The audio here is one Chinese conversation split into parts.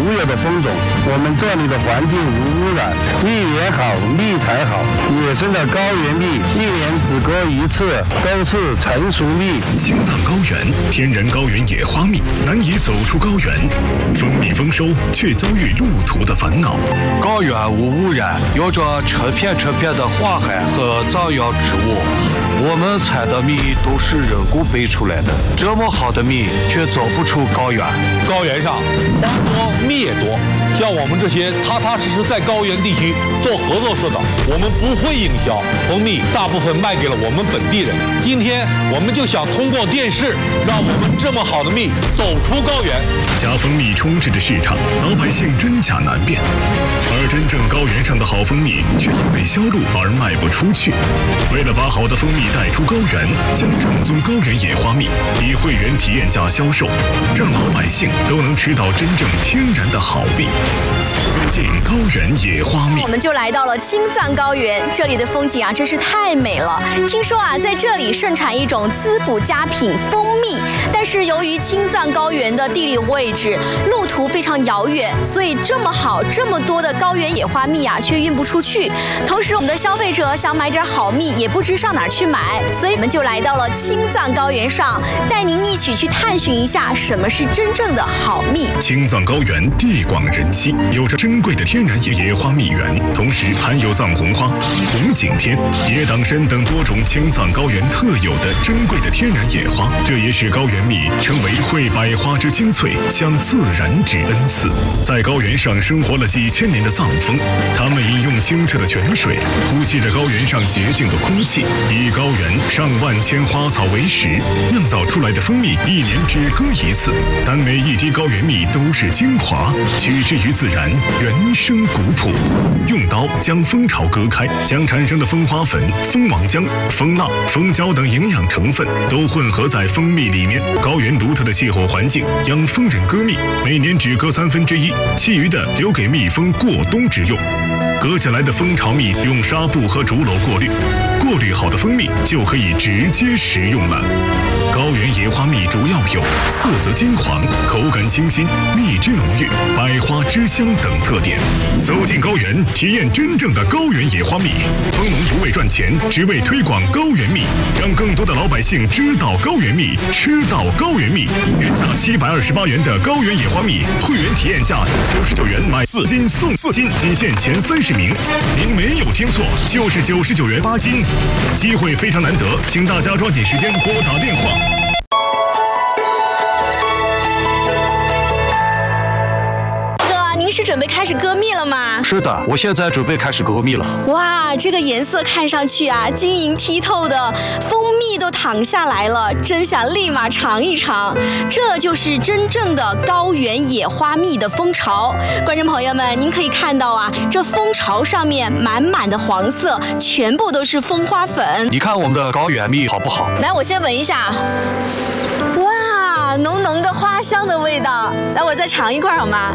独有的风种。我们这里的环境无污染，蜜源好，蜜才好。野生的高原蜜一年只割一次，都是成熟蜜。 青藏高原天然高原野花蜜难以走出高原，蜂蜜丰收却遭遇路途的烦恼。 高原无污染，有着成片的花海和藏药植物。我们采的蜜都是人工培出来的，这么好的蜜却走不出高原。 高原上花多蜜也多，像我们这些踏踏实实在高原地区做合作社的，我们不会营销，蜂蜜大部分卖给了我们本地人。今天我们就想通过电视，让我们这么好的蜜走出高原。 假蜂蜜充斥着市场，老百姓真假难辨，而真正高原上的好蜂蜜却因为销路而卖不出去。为了把好的蜂蜜带出高原，将正宗高原野花蜜以会员体验价销售，让老百姓都能吃到真正天然的好蜜。走进高原野花蜜， 我们就来到了青藏高原，这里的风景啊真是太美了。听说啊，在这里盛产一种滋补佳品蜂蜜，但是由于青藏高原的地理位置、路途非常遥远，所以这么好、这么多的高原野花蜜啊，却运不出去。同时，我们的消费者想买点好蜜，也不知上哪儿去买，所以我们就来到了青藏高原上，带您一起去探寻一下什么是真正的好蜜。 青藏高原地广人稀，有着珍贵的天然野花蜜源，同时含有藏红花、红景天、野党参等多种青藏高原特有的珍贵的天然野花，这也使高原蜜成为会百花之精粹，向自然之恩赐。在高原上生活了几千年的藏蜂，他们饮用清澈的泉水，呼吸着高原上洁净的空气，以高原上万千花草为食，酿造出来的蜂蜜一年只割一次，但每一滴高原蜜都是精华，取之于自然，原生古朴。用刀将蜂巢割开，将产生的蜂花粉、蜂王浆、蜂蜡、蜂胶等营养成分都混合在蜂蜜里面。高原独特的气候环境让蜂人割蜜每年只割1/3，其余的留给蜜蜂过冬之用。割下来的蜂巢蜜用纱布和竹篓过滤，过滤好的蜂蜜就可以直接食用了。高原野花蜜主要有色泽金黄、口感清新、蜜汁浓郁、百花之香等特点。走进高原，体验真正的高原野花蜜。蜂农不为赚钱，只为推广高原蜜，让更多的老百姓知道高原蜜，吃到高原蜜。原价728元的高原野花蜜，会员体验价99元买4斤送4斤，仅限前30名。您没有听错，就是99元8斤。机会非常难得，请大家抓紧时间拨打电话。 您是准备开始割蜜了吗？ 是的，我现在准备开始割蜜了。 哇，这个颜色看上去啊，晶莹剔透的，蜂蜜都淌下来了，真想立马尝一尝。这就是真正的高原野花蜜的蜂巢。观众朋友们，您可以看到啊，这蜂巢上面满满的黄色，全部都是蜂花粉。 你看我们的高原蜜好不好？ 来，我先闻一下。哇，浓浓的花香的味道。来，我再尝一块好吗？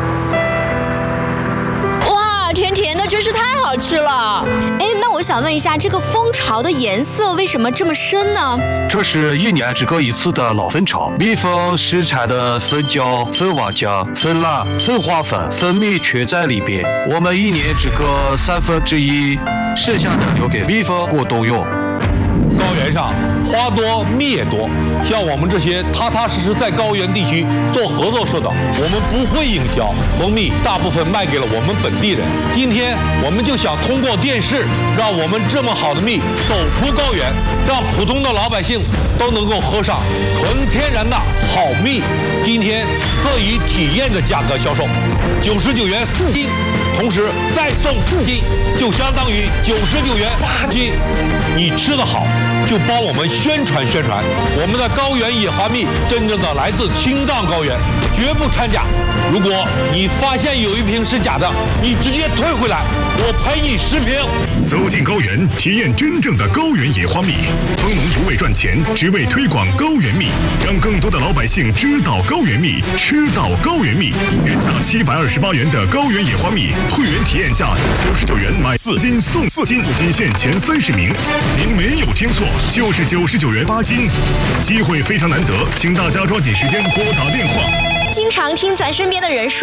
甜甜的，真是太好吃了。哎，那我想问一下，这个蜂巢的颜色为什么这么深呢？ 这是一年只割一次的老蜂巢，蜜蜂生产的蜂胶、蜂王浆、蜂蜡、蜂花粉、蜂蜜全在里边。我们一年只割1/3，剩下的留给蜜蜂过冬用。 高原上花多蜜也多，像我们这些踏踏实实在高原地区做合作社的，我们不会营销，蜂蜜大部分卖给了我们本地人。今天我们就想通过电视，让我们这么好的蜜走出高原，让普通的老百姓都能够喝上纯天然的好蜜。今天特以体验的价格销售，99元4斤，同时再送4斤，就相当于99元8斤。你吃得好，就帮我们宣传宣传。我们的高原野花蜜真正的来自青藏高原，绝不掺假。如果你发现有一瓶是假的，你直接退回来，我赔你10瓶。 走进高原，体验真正的高原野花蜜。蜂农不为赚钱，只为推广高原蜜，让更多的老百姓知道高原蜜，吃到高原蜜。原价728元的高原野花蜜，会员体验价99元买4斤送4斤，仅限前30名。您没有听错，就是99元8斤。机会非常难得，请大家抓紧时间拨打电话。 经常听咱身边的人说。